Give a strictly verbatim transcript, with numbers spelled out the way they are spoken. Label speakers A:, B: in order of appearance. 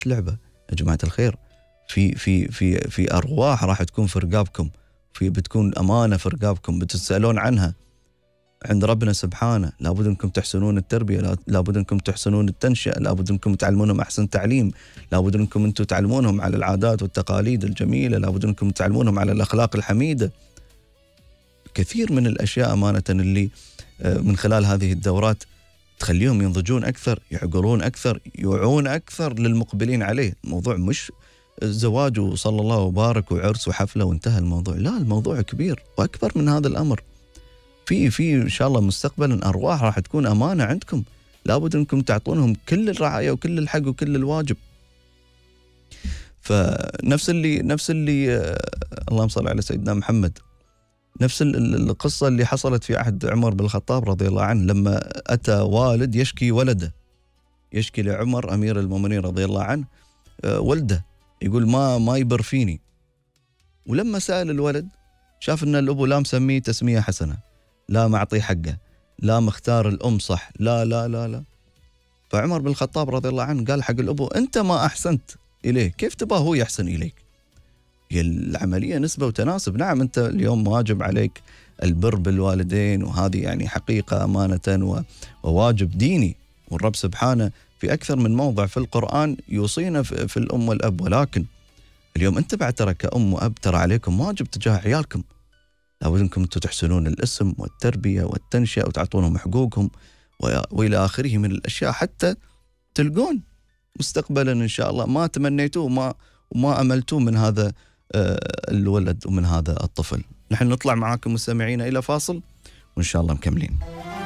A: لعبة يا جماعة الخير. في في في في أرواح راح تكون في رقابكم، في بتكون أمانة في رقابكم بتسألون عنها عند ربنا سبحانه. لابد أنكم تحسنون التربية، لابد أنكم تحسنون التنشئة، لابد أنكم تعلمونهم أحسن تعليم، لابد أنكم أنتم تعلمونهم على العادات والتقاليد الجميلة، لابد أنكم تعلمونهم على الأخلاق الحميدة. كثير من الأشياء أمانة اللي من خلال هذه الدورات تخليهم ينضجون أكثر، يعقلون أكثر، يوعون أكثر للمقبلين عليه. الموضوع مش زواج وصلى الله وبارك وعرس وحفلة وانتهى الموضوع، لا، الموضوع كبير وأكبر من هذا الأمر. في في إن شاء الله مستقبلا أرواح راح تكون أمانة عندكم، لابد أنكم تعطونهم كل الرعاية وكل الحق وكل الواجب. فنفس اللي نفس اللي اللهم صل على سيدنا محمد، نفس القصة اللي حصلت في عهد عمر بن الخطاب رضي الله عنه، لما أتى والد يشكي ولده، يشكي لعمر أمير المؤمنين رضي الله عنه ولده، يقول ما ما يبر فيني. ولما سأل الولد شاف أن الأبو لا مسميه تسمية حسنة، لا معطيه حقه، لا مختار الأم صح، لا لا لا لا. فعمر بن الخطاب رضي الله عنه قال حق الأبو أنت ما أحسنت إليه، كيف تبغى هو يحسن إليك؟ هي العملية نسبة وتناسب. نعم أنت اليوم واجب عليك البر بالوالدين، وهذه يعني حقيقة أمانة وواجب ديني، والرب سبحانه في أكثر من موضع في القرآن يوصينا في الأم والأب. ولكن اليوم أنت بعد ترى كأم وأب ترى عليكم واجب تجاه عيالكم، لابد أنكم أنتم تحسنون الاسم والتربية والتنشئة وتعطونهم حقوقهم وإلى آخره من الأشياء، حتى تلقون مستقبلا إن شاء الله ما تمنيتوه وما, وما أملتوه من هذا الولد ومن هذا الطفل. نحن نطلع معاكم مستمعين إلى فاصل وإن شاء الله مكملين.